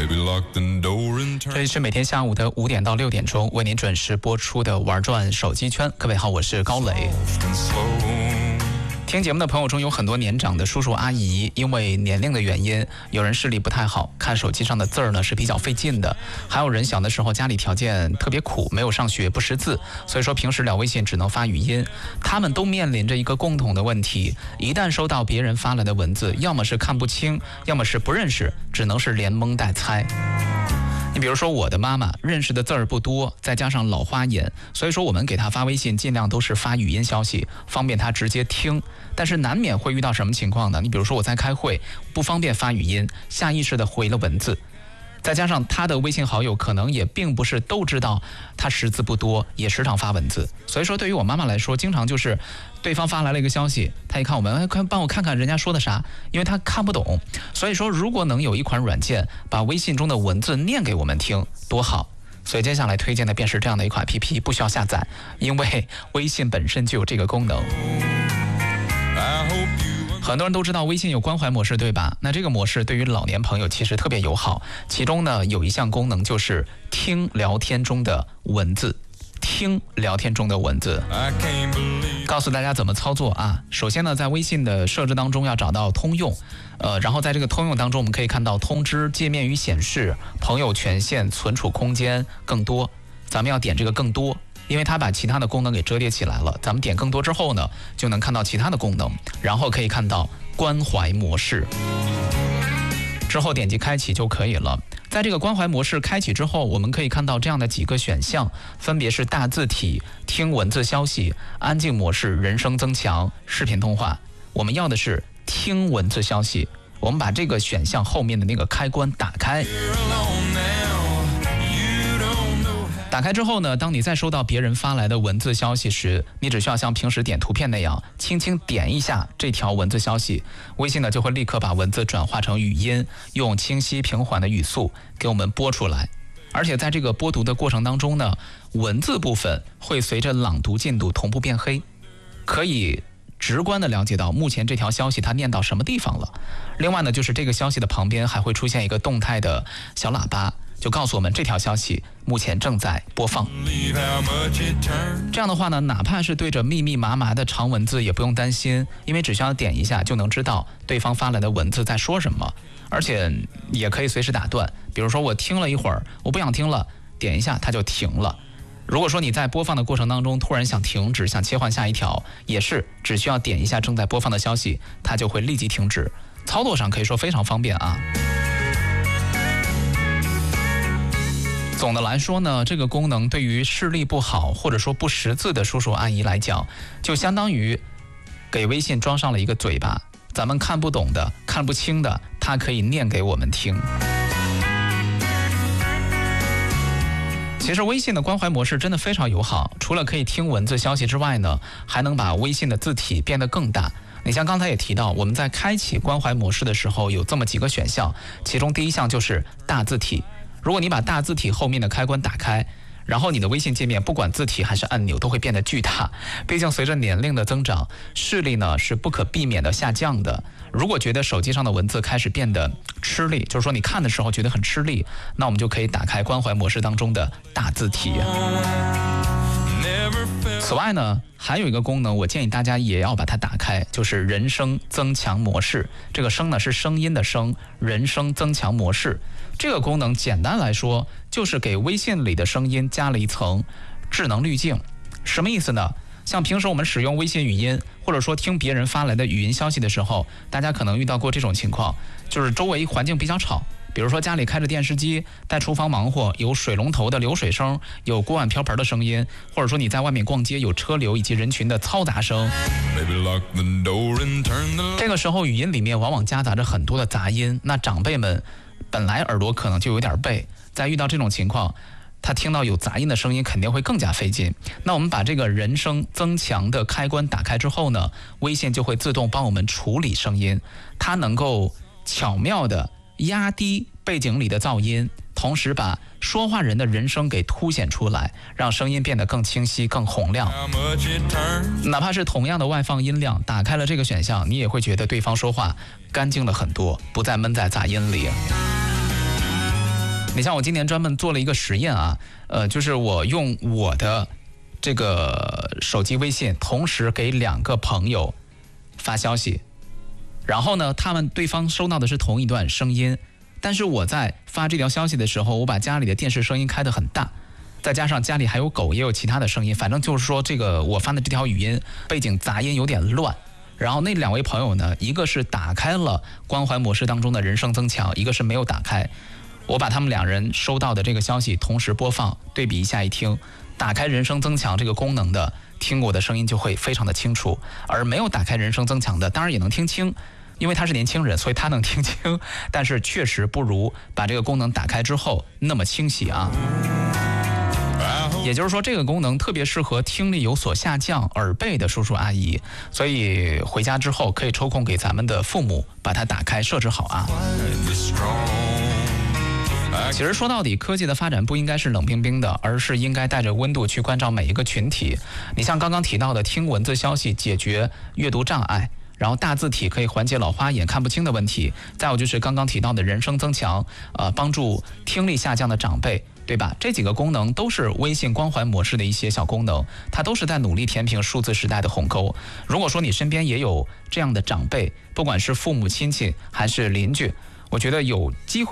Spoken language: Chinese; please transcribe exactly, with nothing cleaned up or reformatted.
这里是每天下午的五点到六点钟为您准时播出的玩转手机圈。各位好，我是高磊。听节目的朋友中有很多年长的叔叔阿姨，因为年龄的原因，有人视力不太好，看手机上的字儿呢是比较费劲的；还有人小的时候家里条件特别苦，没有上学，不识字，所以说平时聊微信只能发语音。他们都面临着一个共同的问题：一旦收到别人发来的文字，要么是看不清，要么是不认识，只能是连蒙带猜。你比如说我的妈妈认识的字儿不多，再加上老花眼，所以说我们给她发微信尽量都是发语音消息，方便她直接听。但是难免会遇到什么情况呢？你比如说我在开会，不方便发语音，下意识的回了文字，再加上他的微信好友可能也并不是都知道他识字不多，也时常发文字，所以说对于我妈妈来说，经常就是对方发来了一个消息，她一看我们，快帮我看看人家说的啥，因为她看不懂。所以说如果能有一款软件把微信中的文字念给我们听多好。所以接下来推荐的便是这样的一款 A P P， 不需要下载，因为微信本身就有这个功能。很多人都知道微信有关怀模式，对吧？那这个模式对于老年朋友其实特别友好，其中呢有一项功能就是听聊天中的文字，听聊天中的文字。告诉大家怎么操作啊。首先呢，在微信的设置当中要找到通用，呃，然后在这个通用当中，我们可以看到通知、界面与显示、朋友权限、存储空间、更多。咱们要点这个更多，因为它把其他的功能给折叠起来了。咱们点更多之后呢，就能看到其他的功能，然后可以看到关怀模式，之后点击开启就可以了。在这个关怀模式开启之后，我们可以看到这样的几个选项，分别是大字体、听文字消息、安静模式、人声增强、视频通话。我们要的是听文字消息，我们把这个选项后面的那个开关打开。打开之后呢，当你再收到别人发来的文字消息时，你只需要像平时点图片那样，轻轻点一下这条文字消息，微信呢就会立刻把文字转化成语音，用清晰平缓的语速给我们播出来。而且在这个播读的过程当中呢，文字部分会随着朗读进度同步变黑，可以直观的了解到目前这条消息它念到什么地方了。另外呢，就是这个消息的旁边还会出现一个动态的小喇叭，就告诉我们这条消息目前正在播放。这样的话呢，哪怕是对着密密麻麻的长文字也不用担心，因为只需要点一下就能知道对方发来的文字在说什么，而且也可以随时打断。比如说我听了一会儿，我不想听了，点一下它就停了。如果说你在播放的过程当中突然想停止，想切换下一条，也是只需要点一下正在播放的消息，它就会立即停止。操作上可以说非常方便啊。总的来说呢，这个功能对于视力不好或者说不识字的叔叔阿姨来讲，就相当于给微信装上了一个嘴巴，咱们看不懂的、看不清的，它可以念给我们听。其实微信的关怀模式真的非常友好，除了可以听文字消息之外呢，还能把微信的字体变得更大。你像刚才也提到，我们在开启关怀模式的时候有这么几个选项，其中第一项就是大字体。如果你把大字体后面的开关打开，然后你的微信界面不管字体还是按钮都会变得巨大。毕竟随着年龄的增长，视力呢是不可避免的下降的。如果觉得手机上的文字开始变得吃力，就是说你看的时候觉得很吃力，那我们就可以打开关怀模式当中的大字体。此外呢，还有一个功能，我建议大家也要把它打开，就是人声增强模式。这个声呢是声音的声，人声增强模式。这个功能简单来说，就是给微信里的声音加了一层智能滤镜。什么意思呢？像平时我们使用微信语音，或者说听别人发来的语音消息的时候，大家可能遇到过这种情况，就是周围环境比较吵，比如说家里开着电视机，在厨房忙活，有水龙头的流水声，有锅碗瓢盆的声音，或者说你在外面逛街，有车流以及人群的嘈杂声。这个时候语音里面往往夹杂着很多的杂音，那长辈们本来耳朵可能就有点背，在遇到这种情况，他听到有杂音的声音肯定会更加费劲。那我们把这个人声增强的开关打开之后呢，微信就会自动帮我们处理声音，它能够巧妙的压低背景里的噪音，同时把说话人的人声给凸显出来，让声音变得更清晰更洪亮。哪怕是同样的外放音量，打开了这个选项，你也会觉得对方说话干净了很多，不再闷在杂音里。 你像我今年专门做了一个实验啊，呃，就是我用我的这个手机微信同时给两个朋友发消息，然后呢，他们对方收到的是同一段声音，但是我在发这条消息的时候，我把家里的电视声音开得很大，再加上家里还有狗，也有其他的声音，反正就是说这个我发的这条语音背景杂音有点乱。然后那两位朋友呢，一个是打开了关怀模式当中的人声增强，一个是没有打开。我把他们两人收到的这个消息同时播放，对比一下一听，打开人声增强这个功能的，听我的声音就会非常的清楚，而没有打开人声增强的，当然也能听清。因为他是年轻人，所以他能听清，但是确实不如把这个功能打开之后那么清晰啊。也就是说，这个功能特别适合听力有所下降、耳背的叔叔阿姨，所以回家之后可以抽空给咱们的父母把它打开设置好啊。其实说到底，科技的发展不应该是冷冰冰的，而是应该带着温度去关照每一个群体。你像刚刚提到的听文字消息解决阅读障碍，然后大字体可以缓解老花眼看不清的问题，再有就是刚刚提到的人声增强，呃，帮助听力下降的长辈，对吧？这几个功能都是微信关怀模式的一些小功能，它都是在努力填平数字时代的鸿沟。如果说你身边也有这样的长辈，不管是父母亲戚还是邻居，我觉得有机会